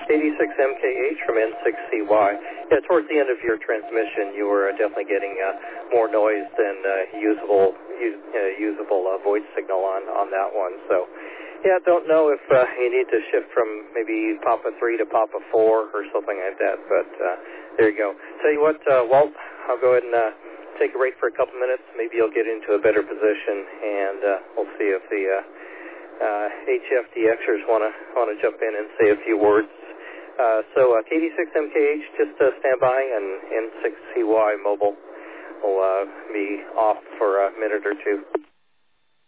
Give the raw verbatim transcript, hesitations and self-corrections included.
K D six M K H from N six C Y. Yeah, towards the end of your transmission, you were uh, definitely getting uh, more noise than uh, usable use, uh, usable uh, voice signal on, on that one. So, yeah, don't know if uh, you need to shift from maybe Papa three to Papa four or something like that, but uh, there you go. Tell you what, uh, Walt, I'll go ahead and uh, take a break for a couple minutes. Maybe you'll get into a better position, and uh, we'll see if the uh, uh, H F D Xers want to want to jump in and say a few words. Uh, so uh, K D six M K H, just uh, stand by, and N six C Y mobile will uh, be off for a minute or two.